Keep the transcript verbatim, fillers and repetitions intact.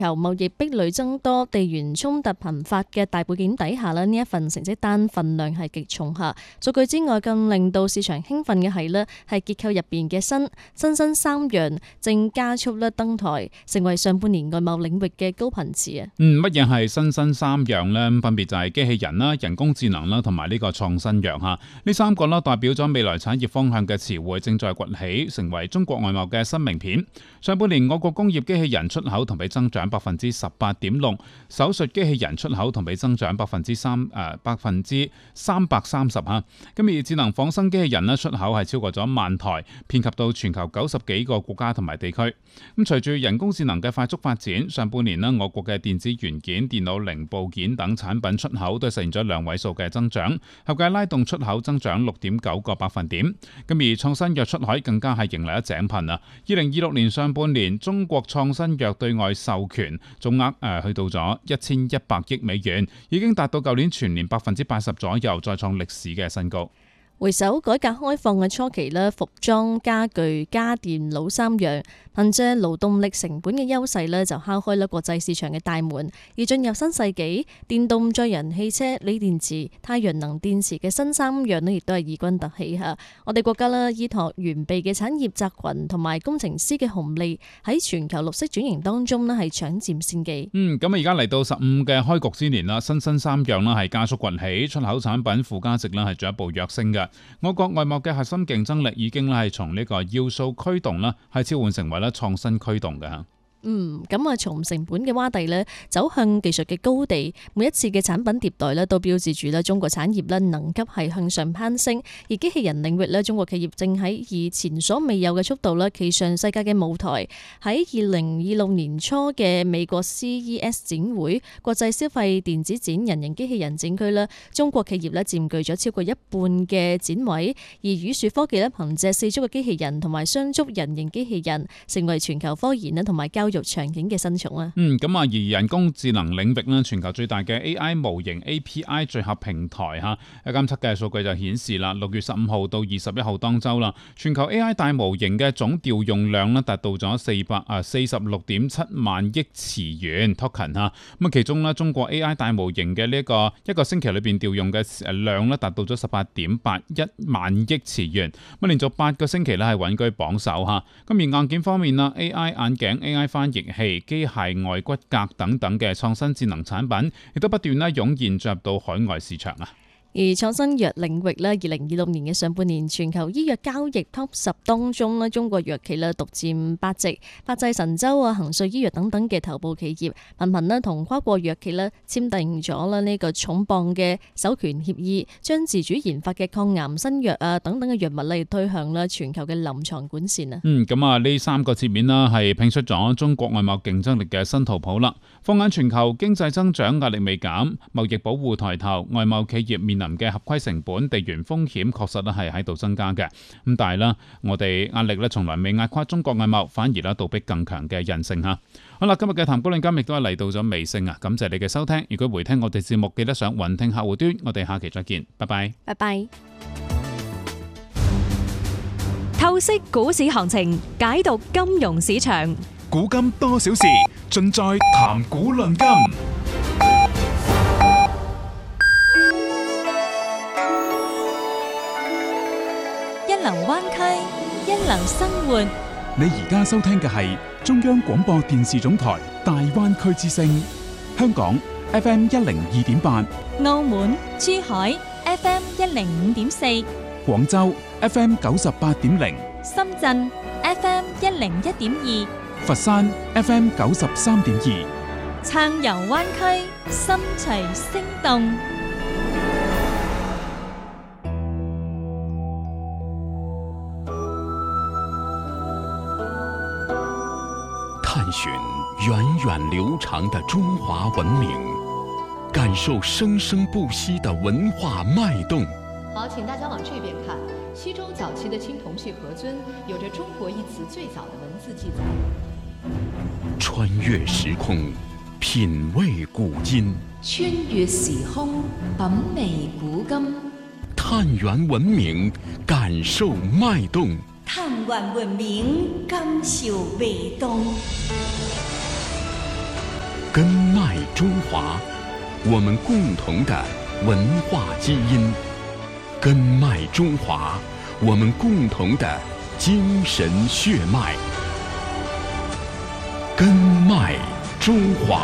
由貿易壁壘增多、地緣衝突頻發嘅大背景底下咧，呢一份成績單份量係極重下。數據之外，更令到市場興奮嘅係咧，係結構入邊嘅新新新三樣正加速咧登台，成為上半年外貿領域嘅高頻詞啊。 嗯，乜嘢係新新三樣呢？分別就係機器人啦、人工智能啦，同埋呢個創新藥嚇。呢三個啦，代表咗未來產業方向嘅詞彙正在崛起，成為中國外貿嘅新名片。上半年我國工業機器人出口同比增長百分之十八點六，手術機器人出口同比增長百分之三誒百分之三百三十嚇。咁而智能仿生機器人咧出口係超過咗萬台，遍及到全球九十幾個國家同埋地區。咁隨住人工智能嘅快速發展，上半年咧我國嘅電子元件、電腦零部件等產品出口都實現咗兩位數嘅增長，合計拉動出口增長六點九個百分點。咁而創新藥出海更加係迎嚟一井噴啊！二零二六年上半年，中國創新藥對外授權總額誒去到咗一千一百億美元，已經達到舊年全年百分之八十左右，再創歷史嘅新高。 回首改革開放嘅初期咧，服裝、家具、家電老三樣，憑借勞動力成本嘅優勢咧，就敲開咗國際市場嘅大門。而進入新世紀，電動載人汽車、鋰電池、太陽能電池嘅新三樣咧，亦都係異軍突起嚇。我哋國家啦，依託完備嘅產業集群同埋工程師嘅紅利，喺全球綠色轉型當中咧，係搶佔先機。 嗯，咁啊，而家嚟到十五嘅開局之年啦，新新三樣啦係加速崛起，出口產品附加值啦係進一步躍升嘅。我國外貿嘅核心競爭力已經咧係從呢個要素驅動啦，係切換成為咧創新驅動嘅。 嗯，咁啊，從成本嘅窪地咧走向技術嘅高地，每一次嘅產品迭代咧都標誌住咧中國產業咧能級係向上攀升。而機器人領域咧，中國企業正喺以前所未有嘅速度咧企上世界嘅舞台。喺二零二六年初嘅美國 C E S 展會國際消費電子展人形機器人展區咧，中國企業咧佔據咗超過一半嘅展位。而宇樹科技咧憑借四足嘅機器人同埋雙足人形機器人，成為全球科研咧同埋教育場景嘅新寵啊！ 嗯，咁啊，而人工智能領域咧，全球最大嘅 A I 模型 A P I 聚合平台嚇，監測嘅數據就顯示啦，六月十五號到二十一號當週啦，全球 A I 大模型嘅總調用量咧達到咗四百啊四十六點七萬億詞元 token 嚇。咁啊，其中咧中國 A I 大模型嘅呢一個一個星期裏邊調用嘅誒量咧達到咗十八點八一萬億詞元，咁連續八個星期咧係穩居榜首嚇。咁而硬件方面啦 ，A I 眼鏡、A I 翻譯器、機械外骨骼等等嘅創新智能產品，亦都不斷咧湧現進入到海外市場啊！ 而創新藥領域咧，二零二六年嘅上半年全球醫藥交易 Top 十當中咧，中國藥企咧獨佔八席，百濟神州啊、恒瑞醫藥等等嘅頭部企業，頻頻咧同跨國藥企咧簽訂咗啦呢個重磅嘅授權協議，將自主研發嘅抗癌新藥啊等等嘅藥物嚟推向啦全球嘅臨床管線啊！ 嗯，咁啊呢三個切面啦，係拼出咗中國外貿競爭力嘅新圖譜啦。放眼全球經濟增長壓力未減，貿易保護抬頭，外貿企業面臨嘅合規成本、地緣風險確實咧係喺度增加嘅。咁但係咧，我哋壓力咧從來未壓垮中國外貿，反而咧倒逼更強嘅韌性嚇。好啦，今日嘅談股論金亦都係嚟到咗尾聲啊！感謝你嘅收聽。如果回聽我哋節目，記得上雲聽客戶端。我哋下期再見，拜拜。 拜拜。 透析股市行情，解讀金融市場。 古今多少事，盡在談股論金。 一流灣區，一流生活。 你而家收聽嘅係中央廣播電視總台大灣區之聲，香港 F M 一零二點八， 澳門、珠海 F M 一零五點四， 廣州 F M 九十八點零， 深圳 F M 一零一點二， 佛山 F M 九十三點二， 暢遊灣區，心隨聲動。 探寻源远流长的中华文明，感受生生不息的文化脉动。 好，请大家往这边看。西周早期的青铜器盒尊有着中国一词最早的文字记载。 穿越时空，品味古今。 穿越時空，品味古今。 探源文明，感受脉動。 探源文明，感受味動。 根脉中华，我们共同的文化基因。根脉中华，我们共同的精神血脉。根脉中华。